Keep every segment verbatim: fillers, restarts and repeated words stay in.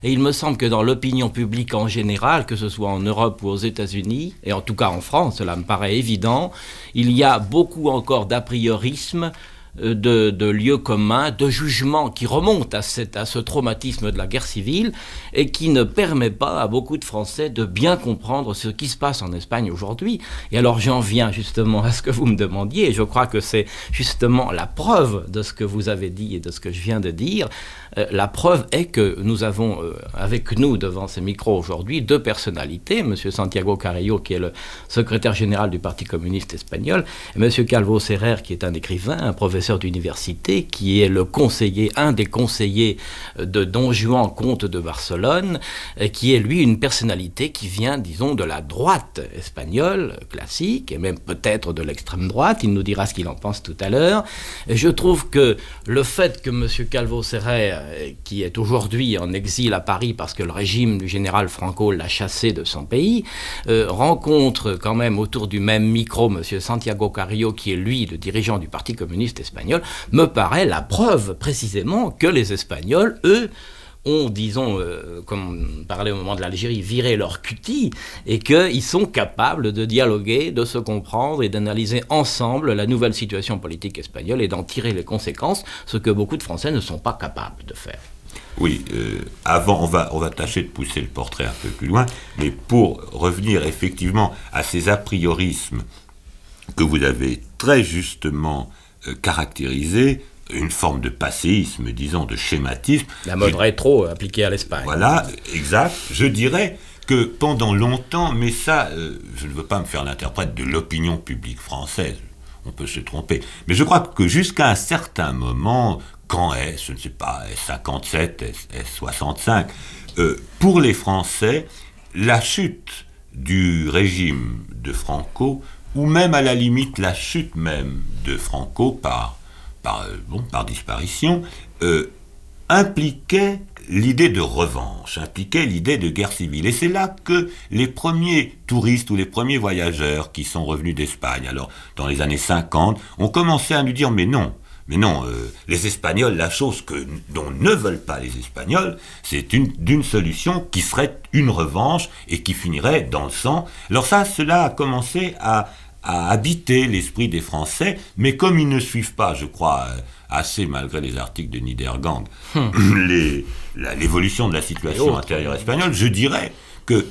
Et il me semble que dans l'opinion publique en général, que ce soit en Europe ou aux États-Unis, et en tout cas en France, cela me paraît évident, il y a beaucoup encore d'a priorisme, de, de lieux communs, de jugements qui remontent à, cette, à ce traumatisme de la guerre civile et qui ne permet pas à beaucoup de Français de bien comprendre ce qui se passe en Espagne aujourd'hui. Et alors j'en viens justement à ce que vous me demandiez, et je crois que c'est justement la preuve de ce que vous avez dit et de ce que je viens de dire. Euh, la preuve est que nous avons euh, avec nous devant ces micros aujourd'hui deux personnalités, M. Santiago Carrillo qui est le secrétaire général du Parti communiste espagnol et M. Calvo Serrer qui est un écrivain, un professeur d'université, qui est le conseiller, un des conseillers de Don Juan, comte de Barcelone, qui est lui une personnalité qui vient, disons, de la droite espagnole classique, et même peut-être de l'extrême droite, il nous dira ce qu'il en pense tout à l'heure. Et je trouve que le fait que M. Calvo Serrer, qui est aujourd'hui en exil à Paris parce que le régime du général Franco l'a chassé de son pays, euh, rencontre quand même autour du même micro M. Santiago Carrillo, qui est lui le dirigeant du Parti communiste espagnol, me paraît la preuve précisément que les Espagnols, eux, ont, disons, euh, comme on parlait au moment de l'Algérie, viré leur cutie et qu'ils sont capables de dialoguer, de se comprendre et d'analyser ensemble la nouvelle situation politique espagnole et d'en tirer les conséquences, ce que beaucoup de Français ne sont pas capables de faire. Oui, euh, avant, on va, on va tâcher de pousser le portrait un peu plus loin, mais pour revenir effectivement à ces a priorismes que vous avez très justement euh, caractérisés, une forme de passéisme, disons, de schématisme. La mode je... rétro appliquée à l'Espagne. Voilà, exact. Je dirais que pendant longtemps, mais ça, euh, je ne veux pas me faire l'interprète de l'opinion publique française, on peut se tromper, mais je crois que jusqu'à un certain moment, quand est-ce, je ne sais pas, est-ce cinquante-sept, est-ce, est-ce soixante-cinq, euh, pour les Français, la chute du régime de Franco, ou même à la limite la chute même de Franco par, par, euh, bon, par disparition, euh, impliquait l'idée de revanche, impliquait l'idée de guerre civile. Et c'est là que les premiers touristes ou les premiers voyageurs qui sont revenus d'Espagne, alors dans les années cinquante, ont commencé à nous dire « mais non ». Mais non, euh, les Espagnols, la chose que, dont ne veulent pas les Espagnols, c'est une, d'une solution qui serait une revanche et qui finirait dans le sang. Alors ça, cela a commencé à, à habiter l'esprit des Français, mais comme ils ne suivent pas, je crois, assez, malgré les articles de Niedergang, hum. les, la, l'évolution de la situation intérieure espagnole, je dirais que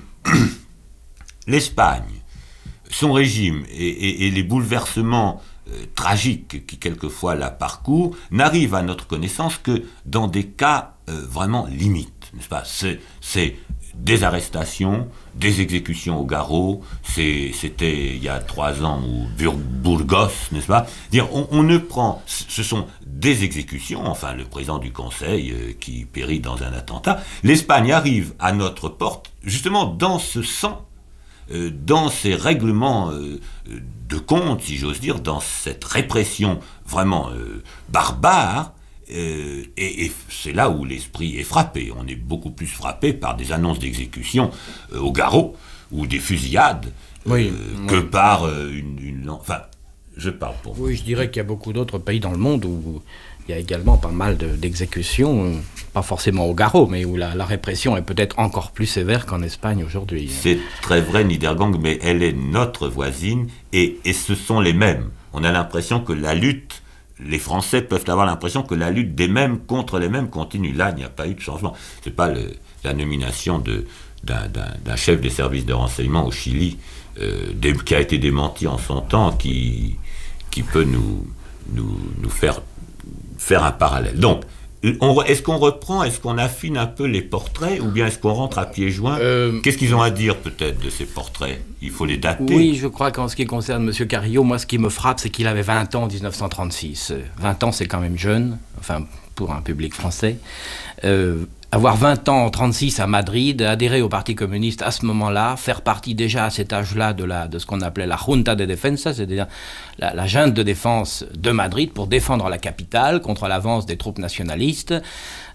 l'Espagne, son régime et, et, et les bouleversements Euh, tragiques qui quelquefois la parcourent, n'arrivent à notre connaissance que dans des cas euh, vraiment limites, n'est-ce pas ? C'est, c'est des arrestations, des exécutions au garrot, c'est, c'était il y a trois ans au Bur- Burgos, n'est-ce pas ? Dire, on, on ne prend, ce sont des exécutions, enfin le président du Conseil euh, qui périt dans un attentat. L'Espagne arrive à notre porte, justement dans ce sang, euh, dans ces règlements euh, de compte, si j'ose dire, dans cette répression vraiment euh, barbare, euh, et, et c'est là où l'esprit est frappé. On est beaucoup plus frappé par des annonces d'exécution euh, au garrot, ou des fusillades, euh, oui, que oui. par euh, une, une... Enfin, je parle pour vous. Oui, je dirais qu'il y a beaucoup d'autres pays dans le monde où il y a également pas mal de, d'exécutions, pas forcément au garrot, mais où la, la répression est peut-être encore plus sévère qu'en Espagne aujourd'hui. C'est très vrai, Niedergang, mais elle est notre voisine, et, et ce sont les mêmes. On a l'impression que la lutte, les Français peuvent avoir l'impression que la lutte des mêmes contre les mêmes continue. Là, il n'y a pas eu de changement. C'est pas le, la nomination de, d'un, d'un, d'un chef des services de renseignement au Chili, euh, des, qui a été démenti en son temps, qui, qui peut nous, nous, nous faire... faire un parallèle. Donc, on, est-ce qu'on reprend, est-ce qu'on affine un peu les portraits, ou bien est-ce qu'on rentre à pieds joints ? euh, Qu'est-ce qu'ils ont à dire, peut-être, de ces portraits ? Il faut les dater. Oui, je crois qu'en ce qui concerne M. Carrillo, moi, ce qui me frappe, c'est qu'il avait vingt ans en dix-neuf cent trente-six. vingt ans, c'est quand même jeune, enfin, pour un public français. Euh, avoir vingt ans en trente-six à Madrid, adhérer au Parti communiste à ce moment-là, faire partie déjà à cet âge-là de, la, de ce qu'on appelait la Junta de Defensa, c'est-à-dire la, la junte de défense de Madrid pour défendre la capitale contre l'avance des troupes nationalistes,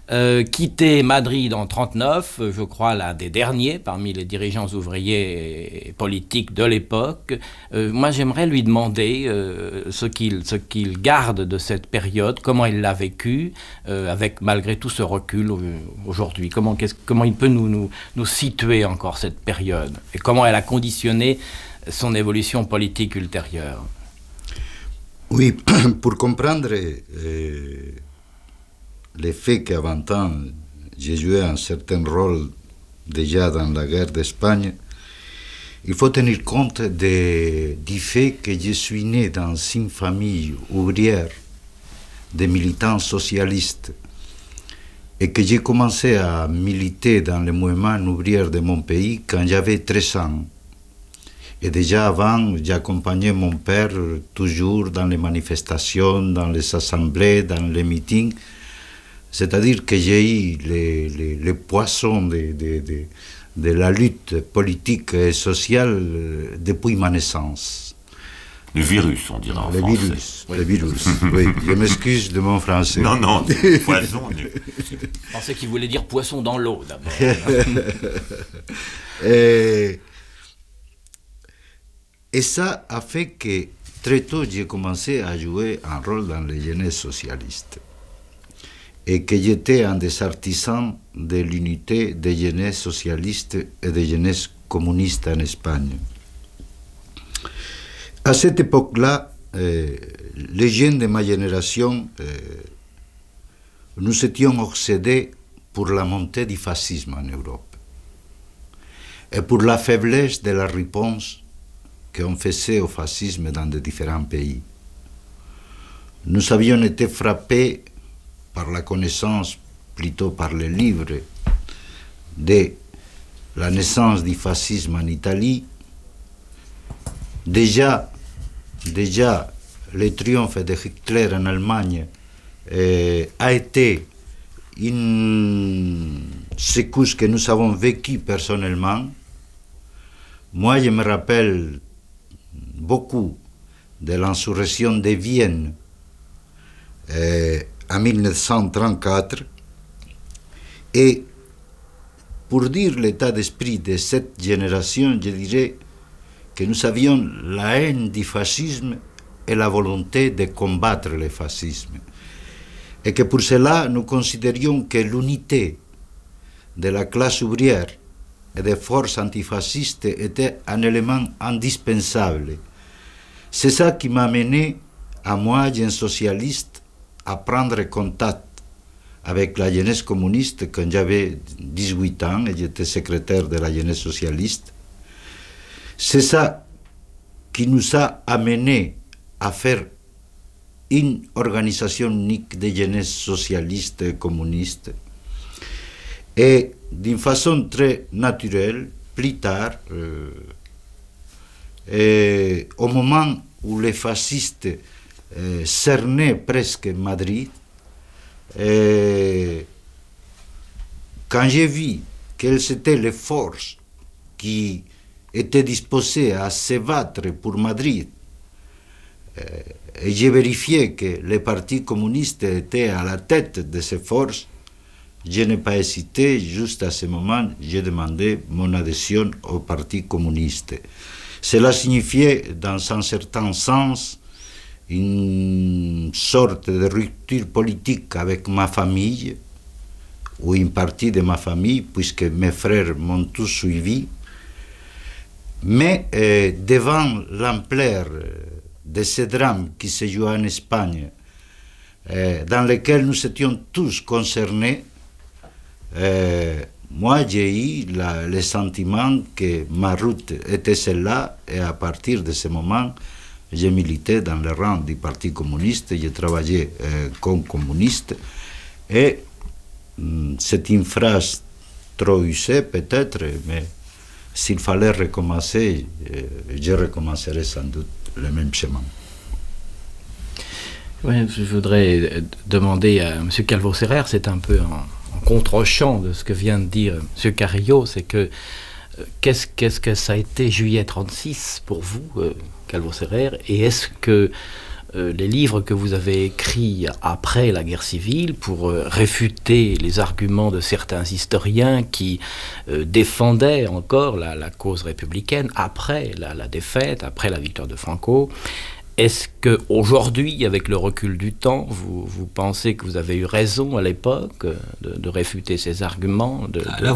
Euh, quitté Madrid en trente-neuf, je crois l'un des derniers parmi les dirigeants ouvriers et politiques de l'époque. Euh, moi, j'aimerais lui demander euh, ce qu'il ce qu'il garde de cette période, comment il l'a vécu, euh, avec malgré tout ce recul aujourd'hui. Comment, qu'est-ce, comment il peut nous, nous, nous situer encore cette période et comment elle a conditionné son évolution politique ultérieure. Oui, pour comprendre euh, le fait qu'à vingt ans, j'ai joué un certain rôle déjà dans la guerre d'Espagne, il faut tenir compte de, du fait que je suis né dans une famille ouvrière de militants socialistes et que j'ai commencé à militer dans le mouvement ouvrier de mon pays quand j'avais treize ans. Et déjà avant, j'accompagnais mon père toujours dans les manifestations, dans les assemblées, dans les meetings. C'est-à-dire que j'ai eu les, les, les poissons de, de, de, de la lutte politique et sociale depuis ma naissance. Le virus, on dirait en le français. Virus, oui. Le virus, oui. Je m'excuse de mon français. Non, non, poisson. Je pensais qu'il voulait dire poisson dans l'eau, d'abord. et, et ça a fait que très tôt, j'ai commencé à jouer un rôle dans les jeunesses socialistes. Et que j'étais un des artisans de l'unité des jeunesses socialistes et des jeunesses communistes en Espagne. À cette époque-là, euh, les jeunes de ma génération, euh, nous étions obsédés pour la montée du fascisme en Europe et pour la faiblesse de la réponse qu'on faisait au fascisme dans de différents pays. Nous avions été frappés par la connaissance, plutôt par les livres, de la naissance du fascisme en Italie. Déjà, déjà le triomphe de Hitler en Allemagne euh, a été une secousse que nous avons vécue personnellement. Moi, je me rappelle beaucoup de l'insurrection de Vienne euh, en mille neuf cent trente-quatre, et pour dire l'état d'esprit de cette génération, je dirais que nous avions la haine du fascisme et la volonté de combattre le fascisme, et que pour cela nous considérions que l'unité de la classe ouvrière et des forces antifascistes était un élément indispensable. C'est ça qui m'a mené, à moi, jeune socialiste, à prendre contact avec la jeunesse communiste quand j'avais dix-huit ans et j'étais secrétaire de la jeunesse socialiste. C'est ça qui nous a amené à faire une organisation unique de jeunesse socialiste et communiste. Et d'une façon très naturelle, plus tard, euh, et au moment où les fascistes Euh, cerné presque Madrid, et quand j'ai vu quelles étaient les forces qui étaient disposées à se battre pour Madrid, euh, et j'ai vérifié que le Parti communiste était à la tête de ces forces, je n'ai pas hésité. Juste à ce moment, j'ai demandé mon adhésion au Parti communiste. Cela signifiait, dans un certain sens, une sorte de rupture politique avec ma famille, ou une partie de ma famille, puisque mes frères m'ont tous suivi. Mais euh, devant l'ampleur de ce drame qui se jouait en Espagne, euh, dans lequel nous étions tous concernés, euh, moi j'ai eu la, le sentiment que ma route était celle-là, et à partir de ce moment, j'ai milité dans le rang du Parti communiste, j'ai travaillé euh, comme communiste, et hum, c'est une phrase trop usée peut-être, mais s'il fallait recommencer, euh, je recommencerai sans doute le même chemin. Oui, je voudrais demander à M. Calvo-Serrer, c'est un peu en, en contre-champ de ce que vient de dire M. Carrillo, c'est que Qu'est-ce, qu'est-ce que ça a été juillet trente-six pour vous, euh, Calvo-Serrer, et est-ce que euh, les livres que vous avez écrits après la guerre civile pour euh, réfuter les arguments de certains historiens qui euh, défendaient encore la, la cause républicaine après la, la défaite, après la victoire de Franco. Est-ce qu'aujourd'hui, avec le recul du temps, vous, vous pensez que vous avez eu raison à l'époque de, de réfuter ces arguments de, de... Là,